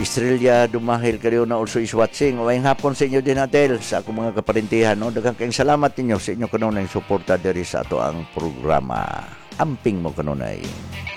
Estrella Dumahil kayo na also is watching. Uwayng hapon sa inyo din Adel sa akong mga kaparintihan. No? Daghang kayong salamat ninyo sa inyo kanunay suporta diri sa ato ang programa. Amping mo kanunay.